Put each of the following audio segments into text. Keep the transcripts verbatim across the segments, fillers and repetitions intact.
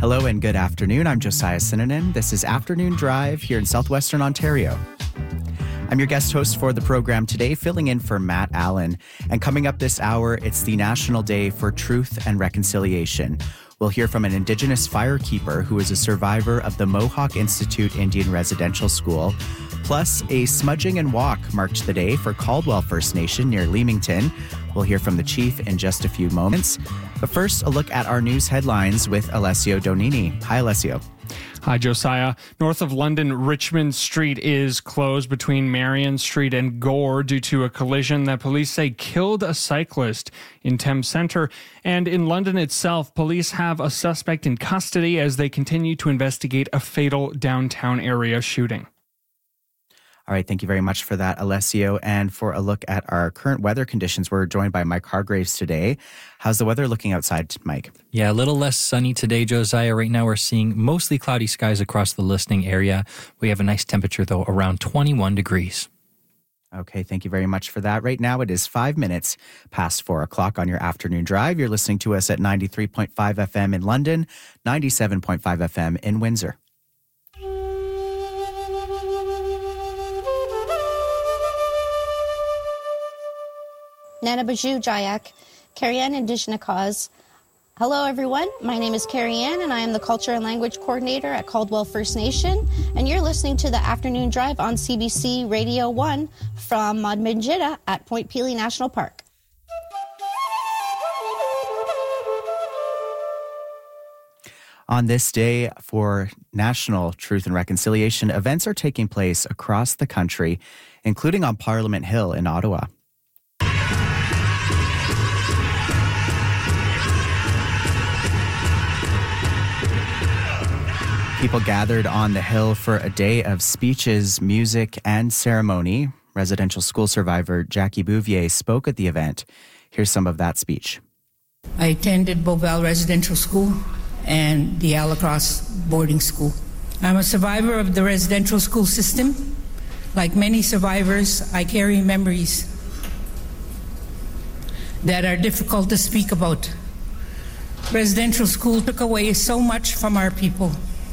Hello and good afternoon. I'm Josiah Sinanen. This is Afternoon Drive here in southwestern Ontario. I'm your guest host for the program today, filling in for Matt Allen. And coming up this hour, it's the National Day for Truth and Reconciliation. We'll hear from an Indigenous firekeeper who is a survivor of the Mohawk Institute Indian Residential School. Plus, a smudging and walk marked the day for Caldwell First Nation near Leamington. We'll hear from the chief in just a few moments. But first, a look at our news headlines with Alessio Donini. Hi, Alessio. Hi, Josiah. North of London, Richmond Street is closed between Marion Street and Gore due to a collision that police say killed a cyclist in Thames Centre. And in London itself, police have a suspect in custody as they continue to investigate a fatal downtown area shooting. All right, thank you very much for that, Alessio. And for a look at our current weather conditions, we're joined by Mike Hargraves today. How's the weather looking outside, Mike? Yeah, a little less sunny today, Josiah. Right now we're seeing mostly cloudy skies across the listening area. We have a nice temperature, though, around twenty-one degrees. Okay, thank you very much for that. Right now it is five minutes past four o'clock on your afternoon drive. You're listening to us at ninety-three point five F M in London, ninety-seven point five F M in Windsor. Nanabaju Jayak, Carrie Ann Indigenous. Hello everyone, my name is Carrie Ann and I am the Culture and Language Coordinator at Caldwell First Nation, and you're listening to the Afternoon Drive on C B C Radio one from Madminjida at Point Pelee National Park. On this day for National Truth and Reconciliation, events are taking place across the country, including on Parliament Hill in Ottawa. People gathered on the Hill for a day of speeches, music, and ceremony. Residential school survivor Jackie Bouvier spoke at the event. Here's some of that speech. I attended Beauval Residential School and the Allacross Boarding School. I'm a survivor of the residential school system. Like many survivors, I carry memories that are difficult to speak about. Residential school took away so much from our people.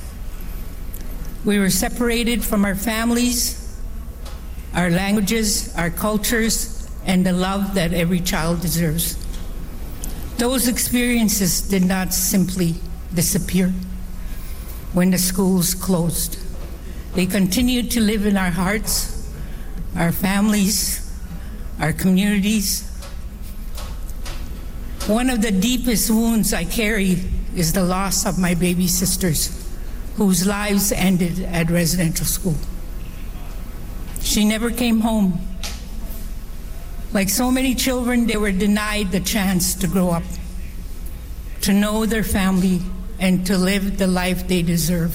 We were separated from our families, our languages, our cultures, and the love that every child deserves. Those experiences did not simply disappear when the schools closed. They continued to live in our hearts, our families, our communities. One of the deepest wounds I carry is the loss of my baby sisters, whose lives ended at residential school. She never came home. Like so many children, they were denied the chance to grow up, to know their family, and to live the life they deserve.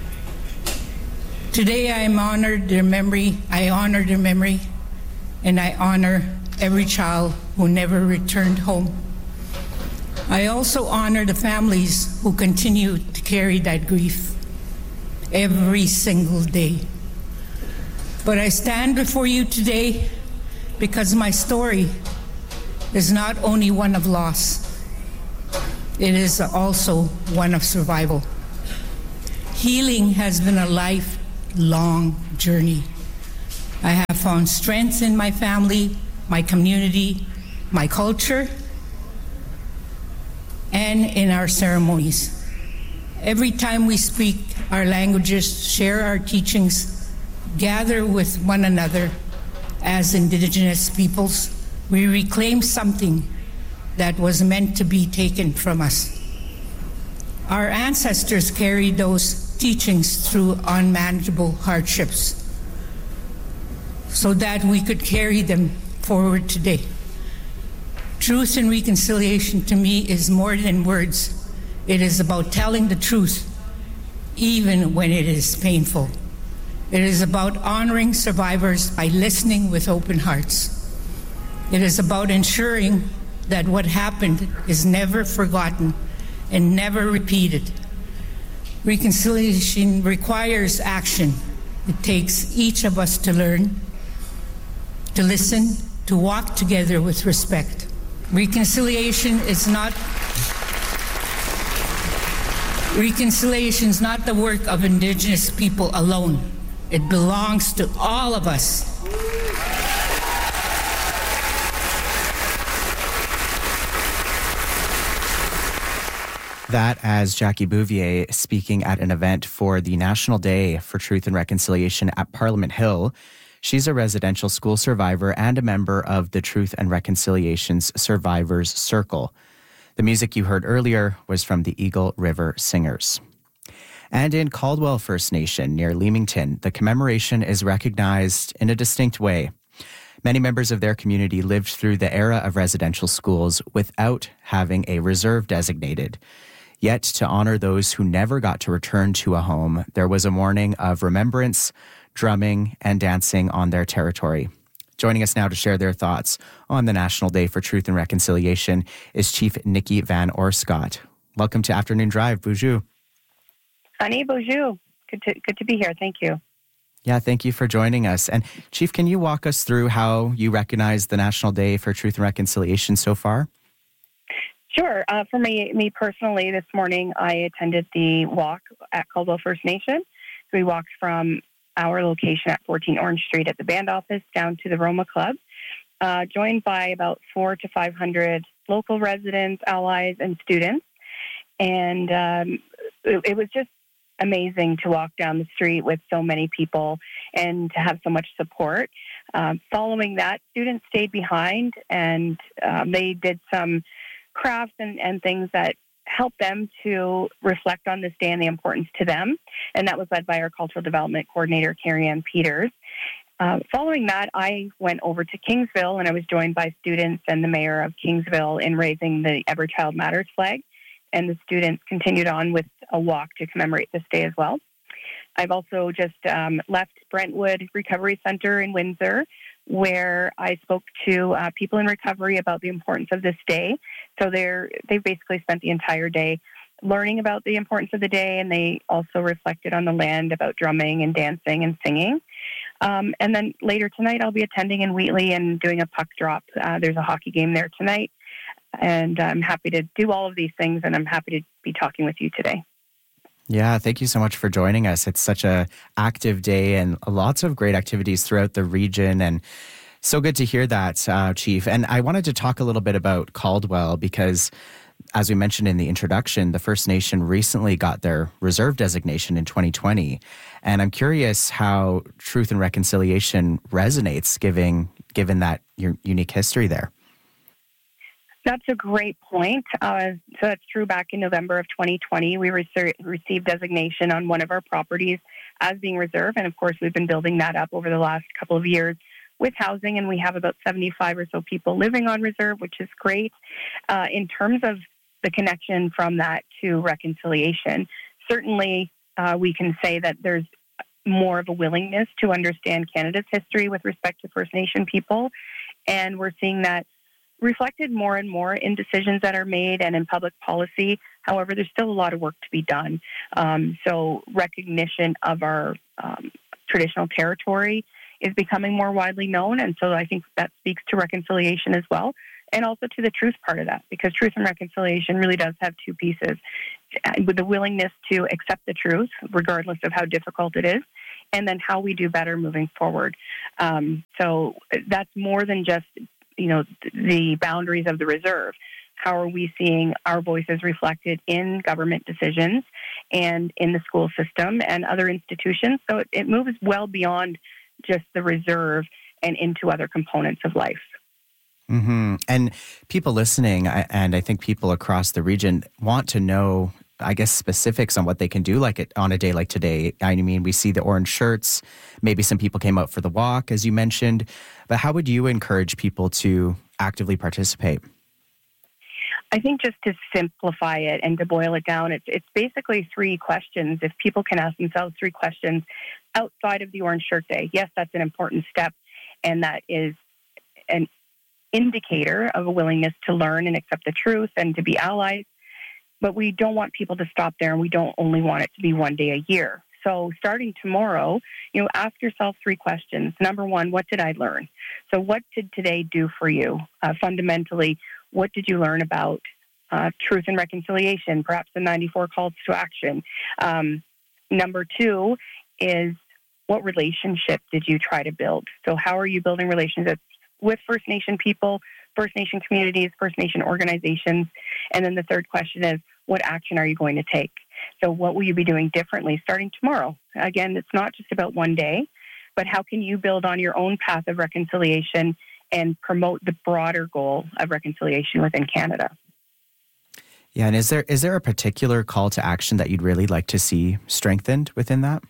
Today I am honored their memory, I honor their memory, and I honor every child who never returned home. I also honor the families who continue to carry that grief every single day. But I stand before you today because my story is not only one of loss, it is also one of survival. Healing has been a lifelong journey. I have found strength in my family, my community, my culture, and in our ceremonies. Every time we speak our languages, share our teachings, gather with one another as Indigenous peoples, we reclaim something that was meant to be taken from us. Our ancestors carried those teachings through unmanageable hardships so that we could carry them forward today. Truth and reconciliation to me is more than words. It is about telling the truth, even when it is painful. It is about honoring survivors by listening with open hearts. It is about ensuring that what happened is never forgotten and never repeated. Reconciliation requires action. It takes each of us to learn, to listen, to walk together with respect. Reconciliation is not Reconciliation is not the work of Indigenous people alone. It belongs to all of us. That as Jackie Bouvier speaking at an event for the National Day for Truth and Reconciliation at Parliament Hill. She's a residential school survivor and a member of the Truth and Reconciliation's Survivors Circle. The music you heard earlier was from the Eagle River Singers. And in Caldwell First Nation near Leamington, the commemoration is recognized in a distinct way. Many members of their community lived through the era of residential schools without having a reserve designated. Yet, to honor those who never got to return to a home, there was a morning of remembrance, drumming, and dancing on their territory. Joining us now to share their thoughts on the National Day for Truth and Reconciliation is Chief Nikki Van Orscott. Welcome to Afternoon Drive. Bonjour. Honey, bonjour. Good to, good to be here. Thank you. Yeah, thank you for joining us. And Chief, can you walk us through how you recognize the National Day for Truth and Reconciliation so far? Sure. Uh, for me, me personally, this morning I attended the walk at Caldwell First Nation. So we walked from our location at fourteen Orange Street at the band office down to the Roma Club, uh, joined by about four to five hundred local residents, allies, and students. And um, it, it was just amazing to walk down the street with so many people and to have so much support. Um, following that, students stayed behind and um, they did some crafts and, and things that helped them to reflect on this day and the importance to them. And that was led by our Cultural Development Coordinator, Carrie Ann Peters. Uh, following that, I went over to Kingsville and I was joined by students and the mayor of Kingsville in raising the Every Child Matters flag. And the students continued on with a walk to commemorate this day as well. I've also just um, left Brentwood Recovery Center in Windsor, where I spoke to uh, people in recovery about the importance of this day. So they're they basically spent the entire day learning about the importance of the day, and they also reflected on the land about drumming and dancing and singing. Um, and then later tonight, I'll be attending in Wheatley and doing a puck drop. Uh, there's a hockey game there tonight, and I'm happy to do all of these things, and I'm happy to be talking with you today. Yeah, thank you so much for joining us. It's such a active day and lots of great activities throughout the region, and so good to hear that, uh, Chief. And I wanted to talk a little bit about Caldwell because, as we mentioned in the introduction, the First Nation recently got their reserve designation in twenty twenty. And I'm curious how Truth and Reconciliation resonates given, given that your unique history there. That's a great point. Uh, so that's true. Back in November of twenty twenty, we re- received designation on one of our properties as being reserve. And of course, we've been building that up over the last couple of years with housing. And we have about seventy-five or so people living on reserve, which is great. Uh, in terms of the connection from that to reconciliation, certainly uh, we can say that there's more of a willingness to understand Canada's history with respect to First Nation people. And we're seeing that reflected more and more in decisions that are made and in public policy. However, there's still a lot of work to be done. Um, so recognition of our um, traditional territory is becoming more widely known. And so I think that speaks to reconciliation as well, and also to the truth part of that, because truth and reconciliation really does have two pieces. With the willingness to accept the truth, regardless of how difficult it is, and then how we do better moving forward. Um, so that's more than just you know, the boundaries of the reserve. How are we seeing our voices reflected in government decisions and in the school system and other institutions? So it, it moves well beyond just the reserve and into other components of life. Mm-hmm. And people listening, and I think people across the region want to know, I guess, specifics on what they can do like it on a day like today. I mean, we see the orange shirts. Maybe some people came out for the walk, as you mentioned. But how would you encourage people to actively participate? I think just to simplify it and to boil it down, it's it's basically three questions. If people can ask themselves three questions outside of the Orange Shirt Day, yes, that's an important step, and that is an indicator of a willingness to learn and accept the truth and to be allies. But we don't want people to stop there, and we don't only want it to be one day a year. So starting tomorrow, you know, ask yourself three questions. Number one, what did I learn? So what did today do for you? Uh, fundamentally, what did you learn about uh, truth and reconciliation, perhaps the ninety-four calls to action. Um, number two is, what relationship did you try to build? So how are you building relationships with First Nation people, First Nation communities, First Nation organizations? And then the third question is, what action are you going to take? So what will you be doing differently starting tomorrow? Again, it's not just about one day, but how can you build on your own path of reconciliation and promote the broader goal of reconciliation within Canada? Yeah, and is there is there a particular call to action that you'd really like to see strengthened within that?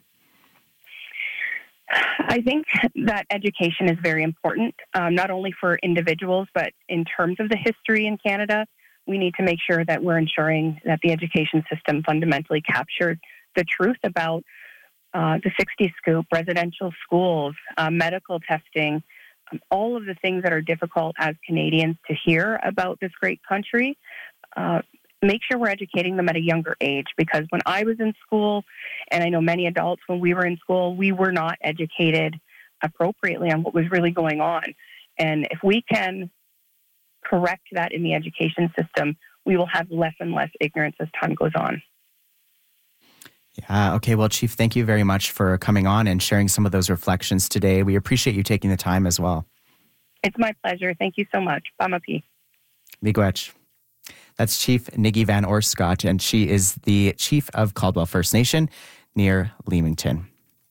I think that education is very important, um, not only for individuals, but in terms of the history in Canada. We need to make sure that we're ensuring that the education system fundamentally captures the truth about uh, the sixties scoop, residential schools, uh, medical testing, um, all of the things that are difficult as Canadians to hear about this great country. Uh, make sure we're educating them at a younger age, because when I was in school, and I know many adults when we were in school, we were not educated appropriately on what was really going on. And if we can correct that in the education system, we will have less and less ignorance as time goes on. Yeah, okay. Well, Chief, thank you very much for coming on and sharing some of those reflections today. We appreciate you taking the time as well. It's my pleasure. Thank you so much. Pamapi. Miigwech. That's Chief Niggy Van Orscott, and she is the Chief of Caldwell First Nation near Leamington.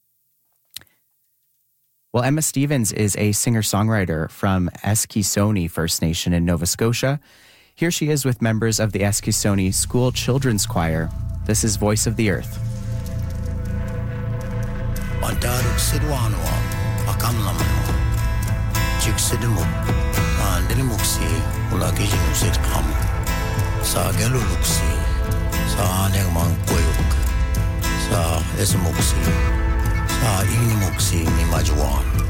Well, Emma Stevens is a singer-songwriter from Eskisoni First Nation in Nova Scotia. Here she is with members of the Eskisoni School Children's Choir. This is Voice of the Earth. Sa esmuksi, sa inimuksi ni majuan.